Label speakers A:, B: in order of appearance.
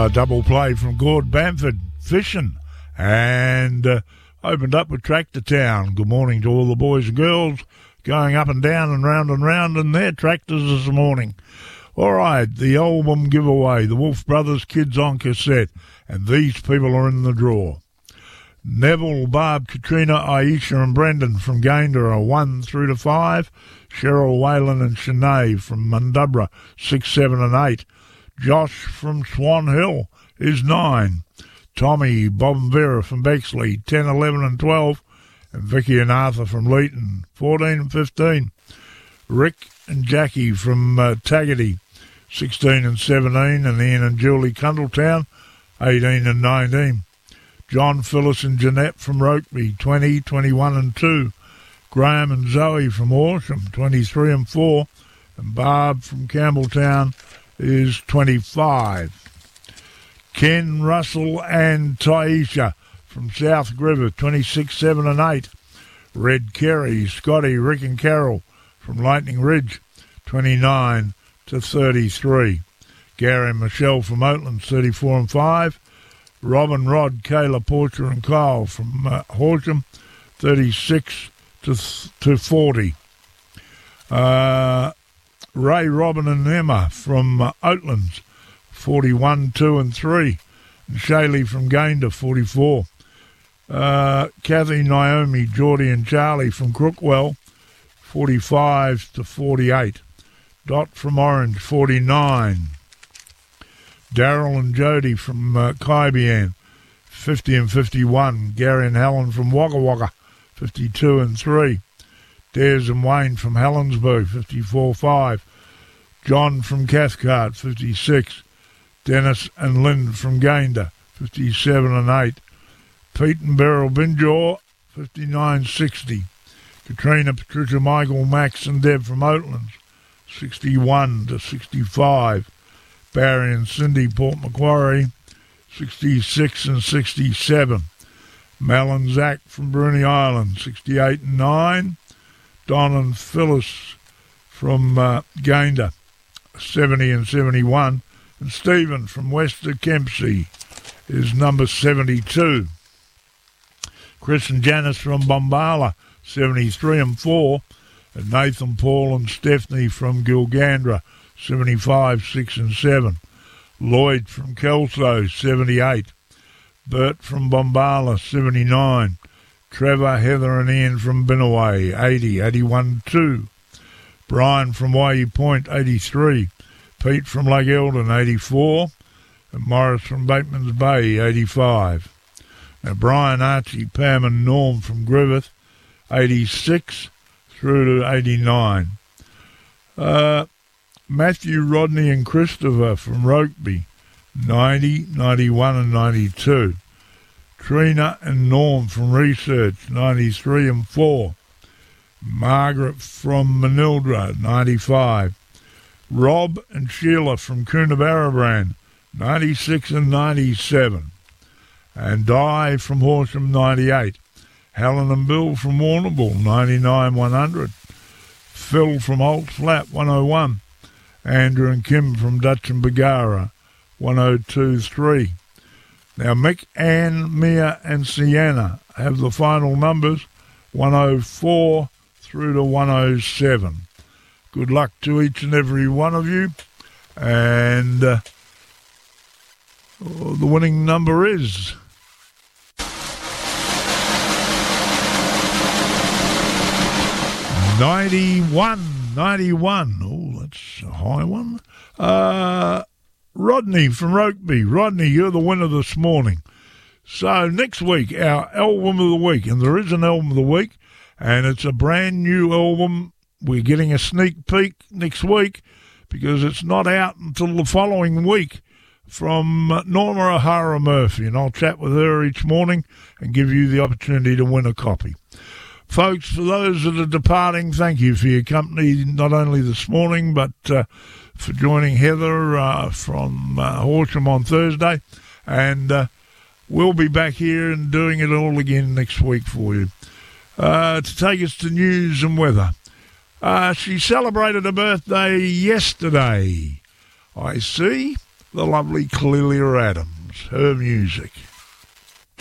A: Double play from Gord Bamford, Fishing, and opened up with Tractor Town. Good morning to all the boys and girls going up and down and round in their tractors this morning. All right, the album giveaway, the Wolf Brothers Kids on cassette, and these people are in the draw. Neville, Barb, Katrina, Aisha and Brendan from Gayndah are 1 through to 5. Cheryl, Whalen and Shanae from Mundubra 6, 7 and 8. Josh from Swan Hill is 9. Tommy, Bob and Vera from Bexley 10, 11 and 12. And Vicky and Arthur from Leeton 14 and 15. Rick and Jackie from Tagaty 16 and 17. And Ian and Julie Cundletown 18 and 19. John, Phyllis and Jeanette from Rokeby 20, 21 and 2. Graham and Zoe from Horsham 23 and 4. And Barb from Campbelltown is 25. Ken, Russell and Taisha from South Griffith 26, 7 and 8. Red Kerry, Scotty, Rick and Carol from Lightning Ridge 29 to 33. Gary and Michelle from Oatlands 34 and 5. Robin, Rod, Kayla, Porcher and Kyle from Horsham 36 to 40. Ray, Robin and Emma from Oatlands 41, 2 and 3. And Shaylee from Gayndah 44. Kathy, Naomi, Geordie and Charlie from Crookwell 45 to 48. Dot from Orange 49. Daryl and Jody from Kaibian 50 and 51. Gary and Helen from Wagga Wagga 52 and 3. Dares and Wayne from Helensburgh 54, 5. John from Cathcart 56. Dennis and Lynn from Gayndah 57 and 8. Pete and Beryl Binjaw 59, 60. Katrina, Patricia, Michael, Max and Deb from Oatlands 61 to 65. Barry and Cindy, Port Macquarie 66 and 67. Mel and Zach from Bruny Island 68 and 9. Don and Phyllis from Gayndah 70 and 71. And Stephen from Wester Kempsey is number 72. Chris and Janice from Bombala 73 and 4. And Nathan, Paul and Stephanie from Gilgandra 75, 6 and 7. Lloyd from Kelso 78. Bert from Bombala 79. Trevor, Heather and Ian from Binnaway 80, 81 2. Brian from Waihee Point 83. Pete from Lake Eldon 84. And Morris from Bateman's Bay 85. Now Brian, Archie, Pam and Norm from Griffith 86 through to 89. Matthew, Rodney and Christopher from Rokeby 90, 91 and 92. Trina and Norm from Research 93 and 4. Margaret from Manildra 95. Rob and Sheila from Coonabarabran 96 and 97. And Di from Horsham 98. Helen and Bill from Warrnambool 99, 100. Phil from Holt Flat 101. Andrew and Kim from Dutch and Bagara 102, 3. Now Mick, Ann, Mia and Sienna have the final numbers 104 through to 107. Good luck to each and every one of you. And the winning number is 91. Oh, that's a high one. Rodney from Rokeby. Rodney, you're the winner this morning. So next week, our album of the week, and there is an album of the week, and it's a brand new album. We're getting a sneak peek next week because it's not out until the following week, from Norma O'Hara Murphy, and I'll chat with her each morning and give you the opportunity to win a copy. Folks, for those that are departing, thank you for your company, not only this morning, but for joining Heather from Horsham on Thursday. And we'll be back here and doing it all again next week for you. To take us to news and weather. She celebrated her birthday yesterday. I see. the lovely Clelia Adams, her music.